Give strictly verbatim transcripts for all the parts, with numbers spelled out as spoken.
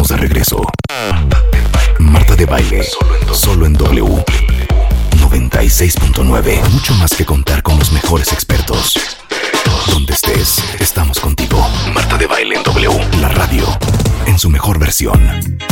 estamos de regreso. Marta de Baile, solo en W noventa y seis punto nueve. Mucho más que contar con los mejores expertos. Donde estés, estamos contigo. Marta de Baile en W, la radio en su mejor versión.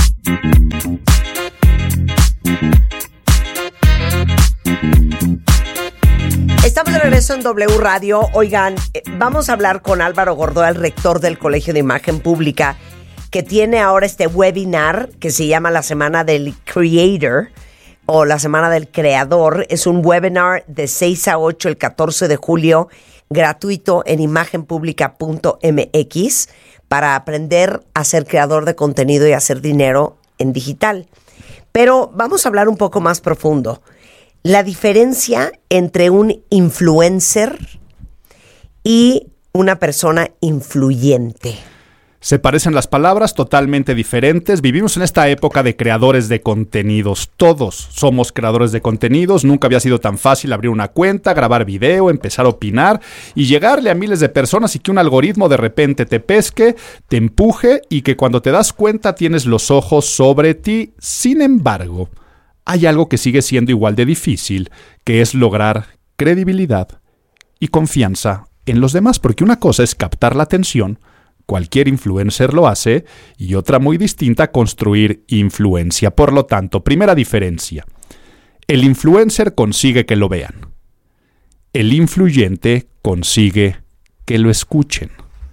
Estamos de regreso en W Radio. Oigan, vamos a hablar con Álvaro Gordoa, el rector del Colegio de Imagen Pública, que tiene ahora este webinar que se llama la Semana del Creator o la Semana del Creador. Es un webinar de seis a ocho el catorce de julio, gratuito en imagen pública punto m x para aprender a ser creador de contenido y hacer dinero en digital. Pero vamos a hablar un poco más profundo. La diferencia entre un influencer y una persona influyente. Se parecen las palabras, totalmente diferentes. Vivimos en esta época de creadores de contenidos. Todos somos creadores de contenidos. Nunca había sido tan fácil abrir una cuenta, grabar video, empezar a opinar y llegarle a miles de personas y que un algoritmo de repente te pesque, te empuje y que cuando te das cuenta tienes los ojos sobre ti. Sin embargo, hay algo que sigue siendo igual de difícil, que es lograr credibilidad y confianza en los demás. Porque una cosa es captar la atención, cualquier influencer lo hace, y otra muy distinta, construir influencia. Por lo tanto, primera diferencia, el influencer consigue que lo vean. El influyente consigue que lo escuchen.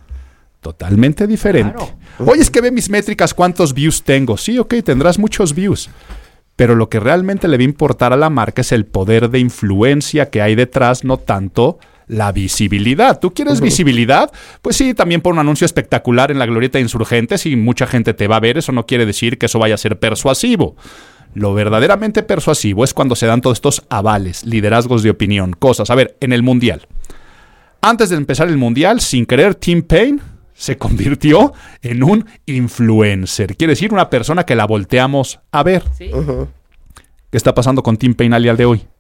Totalmente diferente. Claro. Oye, es que ve mis métricas, ¿cuántos views tengo? Sí, ok, tendrás muchos views. Pero lo que realmente le va a importar a la marca es el poder de influencia que hay detrás, no tanto la visibilidad. ¿Tú quieres uh-huh. visibilidad? Pues sí, también pon un anuncio espectacular en la Glorieta de Insurgentes y mucha gente te va a ver. Eso no quiere decir que eso vaya a ser persuasivo. Lo verdaderamente persuasivo es cuando se dan todos estos avales, liderazgos de opinión, cosas. A ver, en el Mundial. Antes de empezar el Mundial, sin querer, Tim Payne se convirtió en un influencer. Quiere decir, una persona que la volteamos a ver. ¿Sí? Uh-huh. ¿Qué está pasando con Tim Payne al día de hoy?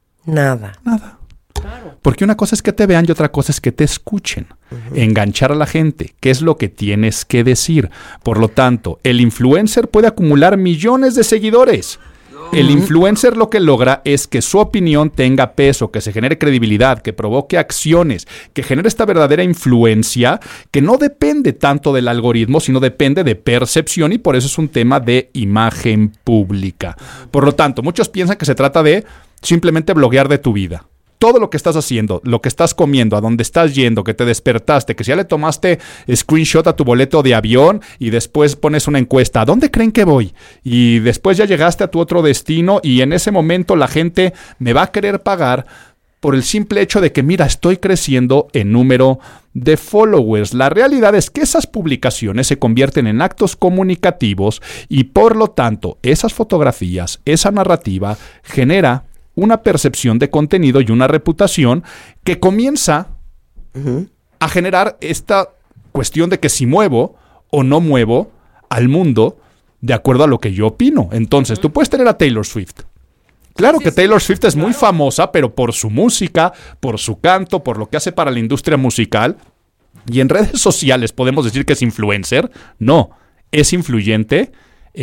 Nada. Nada. Claro. Porque una cosa es que te vean y otra cosa es que te escuchen. Uh-huh. Enganchar a la gente. ¿Qué es lo que tienes que decir? Por lo tanto, el influencer puede acumular millones de seguidores. El influencer lo que logra es que su opinión tenga peso, que se genere credibilidad, que provoque acciones, que genere esta verdadera influencia que no depende tanto del algoritmo, sino depende de percepción, y por eso es un tema de imagen pública. Por lo tanto, muchos piensan que se trata de simplemente bloguear de tu vida. Todo lo que estás haciendo, lo que estás comiendo, a dónde estás yendo, que te despertaste, que si ya le tomaste screenshot a tu boleto de avión y después pones una encuesta, ¿a dónde creen que voy? Y después ya llegaste a tu otro destino y en ese momento la gente me va a querer pagar por el simple hecho de que, mira, estoy creciendo en número de followers. La realidad es que esas publicaciones se convierten en actos comunicativos y por lo tanto esas fotografías, esa narrativa genera una percepción de contenido y una reputación que comienza uh-huh. a generar esta cuestión de que si muevo o no muevo al mundo de acuerdo a lo que yo opino. Entonces, uh-huh. tú puedes tener a Taylor Swift. Claro sí, que sí, Taylor Swift es claro. muy famosa, pero por su música, por su canto, por lo que hace para la industria musical. Y en redes sociales podemos decir que es influencer. No, es influyente,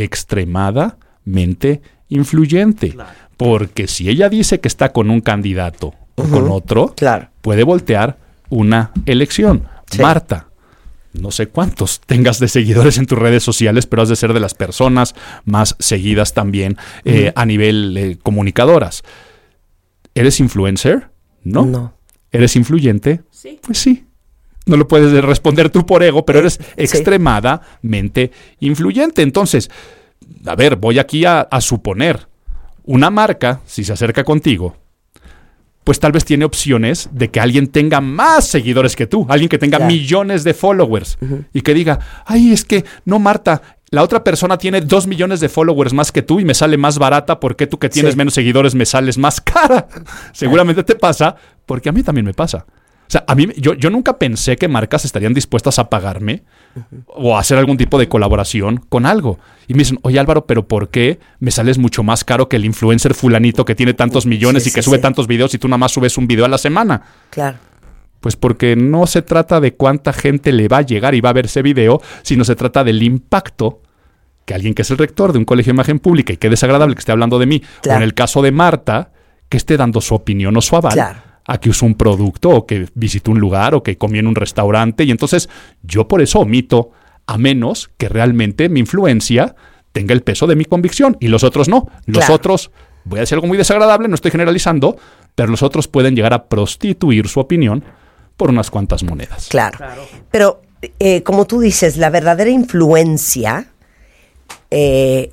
extremadamente influyente. Claro. Porque si ella dice que está con un candidato uh-huh. o con otro, claro. puede voltear una elección. Sí. Marta, no sé cuántos tengas de seguidores en tus redes sociales, pero has de ser de las personas más seguidas también uh-huh. eh, a nivel eh, comunicadoras. ¿Eres influencer? No. No. ¿Eres influyente? Sí. Pues sí. No lo puedes responder tú por ego, pero eres sí. extremadamente influyente. Entonces, a ver, voy aquí a, a suponer... Una marca, si se acerca contigo, pues tal vez tiene opciones de que alguien tenga más seguidores que tú, alguien que tenga yeah. millones de followers uh-huh. y que diga, ay, es que no, Marta, la otra persona tiene dos millones de followers más que tú y me sale más barata, ¿por qué tú que tienes sí. menos seguidores me sales más cara? Seguramente te pasa, porque a mí también me pasa. O sea, a mí, yo, yo nunca pensé que marcas estarían dispuestas a pagarme uh-huh. o a hacer algún tipo de colaboración con algo. Y me dicen, oye Álvaro, ¿pero por qué me sales mucho más caro que el influencer fulanito que tiene tantos millones sí, y que sí, sube sí. tantos videos y tú nada más subes un video a la semana? Claro. Pues porque no se trata de cuánta gente le va a llegar y va a ver ese video, sino se trata del impacto que alguien que es el rector de un colegio de imagen pública y qué desagradable que esté hablando de mí, claro. o en el caso de Marta, que esté dando su opinión o su aval claro. a que usó un producto o que visitó un lugar o que comió en un restaurante. Y entonces yo por eso omito, a menos que realmente mi influencia tenga el peso de mi convicción y los otros no. Los claro. otros, voy a decir algo muy desagradable, no estoy generalizando, pero los otros pueden llegar a prostituir su opinión por unas cuantas monedas. Claro. claro. Pero, eh, como tú dices, la verdadera influencia eh,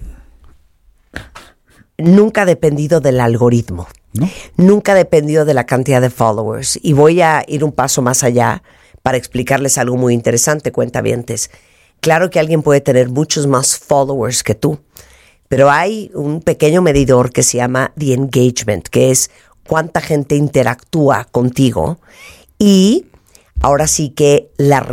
nunca ha dependido del algoritmo. ¿No? Nunca ha dependido de la cantidad de followers. Y voy a ir un paso más allá para explicarles algo muy interesante, cuentavientes. Claro que alguien puede tener muchos más followers que tú, pero hay un pequeño medidor que se llama the engagement, que es cuánta gente interactúa contigo y ahora sí que la